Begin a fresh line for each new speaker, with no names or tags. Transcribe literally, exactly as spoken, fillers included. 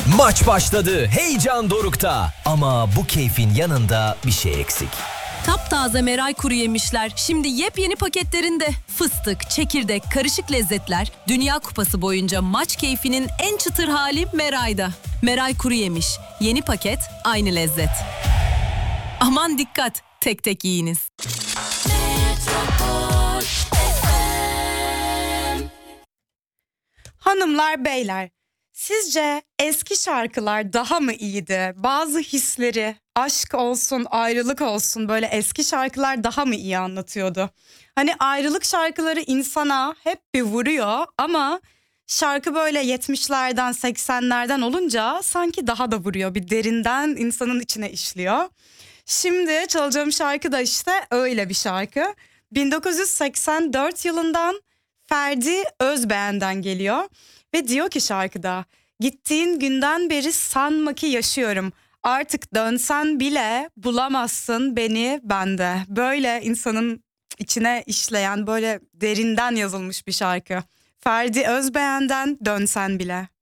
Maç başladı, heyecan dorukta ama bu keyfin yanında bir şey eksik.
Taptaze Meray kuru yemişler şimdi yepyeni paketlerinde. Fıstık, çekirdek, karışık lezzetler. Dünya Kupası boyunca maç keyfinin en çıtır hali Meray'da. Meray kuru yemiş. Yeni paket, aynı lezzet. Aman dikkat, tek tek yiyiniz.
Hanımlar, beyler, sizce eski şarkılar daha mı iyiydi? Bazı hisleri, aşk olsun, ayrılık olsun, böyle eski şarkılar daha mı iyi anlatıyordu? Hani ayrılık şarkıları insana hep bir vuruyor ama şarkı böyle yetmişlerden, seksenlerden olunca sanki daha da vuruyor. Bir derinden insanın içine işliyor. Şimdi çalacağım şarkı da işte öyle bir şarkı. bin dokuz yüz seksen dört yılından Ferdi Özbeğen'den geliyor ve diyor ki şarkıda: gittiğin günden beri sanma ki yaşıyorum. Artık dönsen bile bulamazsın beni bende. Böyle insanın içine işleyen, böyle derinden yazılmış bir şarkı. Ferdi Özbeğen'den Dönsen Bile.